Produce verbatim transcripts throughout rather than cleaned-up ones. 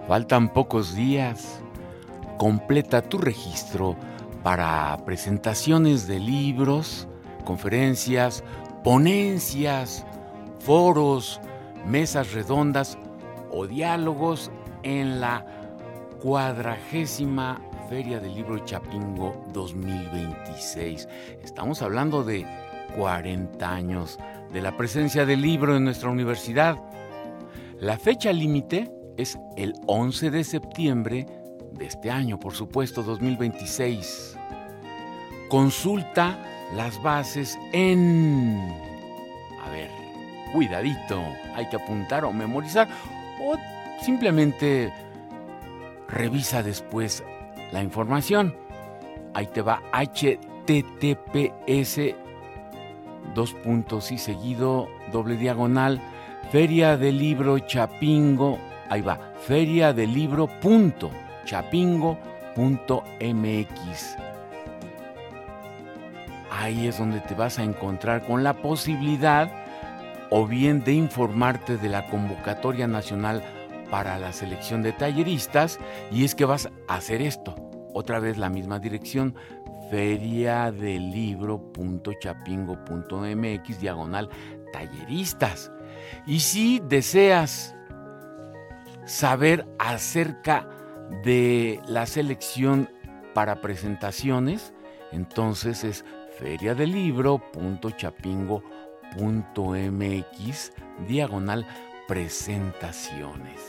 Faltan pocos días. Completa tu registro para presentaciones de libros, conferencias, ponencias, foros, mesas redondas o diálogos en la cuadragésima Feria del Libro Chapingo dos mil veintiséis. Estamos hablando de cuarenta años de la presencia del libro en nuestra universidad. La fecha límite es el once de septiembre de este año, por supuesto, dos mil veintiséis. Consulta las bases en... A ver, cuidadito, hay que apuntar o memorizar o simplemente revisa después la información. Ahí te va H T T P S dos puntos y seguido doble diagonal Feria del Libro Chapingo. Ahí va, feria del libro punto chapingo punto m x. Ahí es donde te vas a encontrar con la posibilidad o bien de informarte de la convocatoria nacional para la selección de talleristas, y es que vas a hacer esto. Otra vez la misma dirección, feria del libro punto chapingo punto m x diagonal talleristas. Y si deseas saber acerca de la selección para presentaciones, entonces es feria del libro punto chapingo punto m x diagonal presentaciones.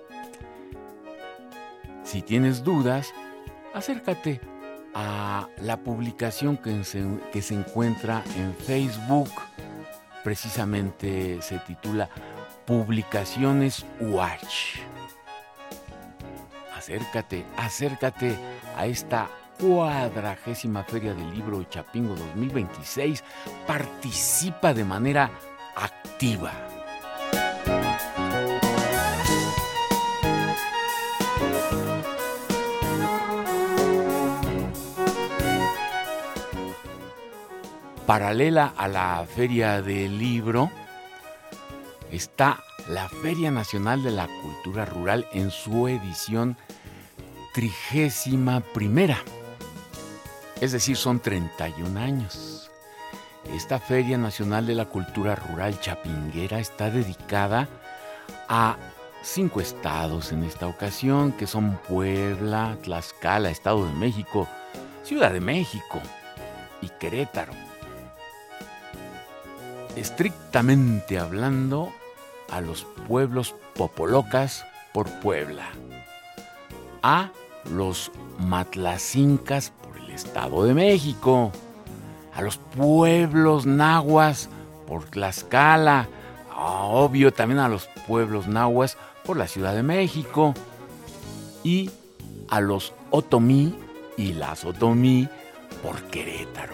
Si tienes dudas, acércate a la publicación que se, que se encuentra en Facebook. Precisamente se titula Publicaciones U H. Acércate, acércate a esta cuadragésima Feria del Libro Chapingo dos mil veintiséis. Participa de manera activa. Paralela a la Feria del Libro está la Feria Nacional de la Cultura Rural en su edición trigésima primera. Es decir, son treinta y un años. Esta Feria Nacional de la Cultura Rural Chapinguera está dedicada a cinco estados en esta ocasión, que son Puebla, Tlaxcala, Estado de México, Ciudad de México y Querétaro. Estrictamente hablando, a los pueblos popolocas por Puebla, a los matlacincas por el Estado de México, a los pueblos nahuas por Tlaxcala, obvio también a los pueblos nahuas por la Ciudad de México, y a los otomí y las otomí por Querétaro.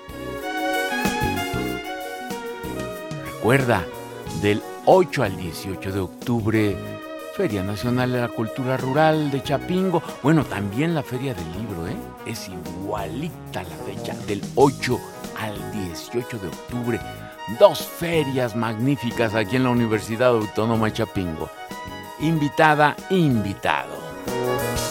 Recuerda, del ocho al dieciocho de octubre, Feria Nacional de la Cultura Rural de Chapingo. Bueno, también la Feria del Libro, ¿eh? Es igualita la fecha, del ocho al dieciocho de octubre. Dos ferias magníficas aquí en la Universidad Autónoma de Chapingo. Invitada, invitado.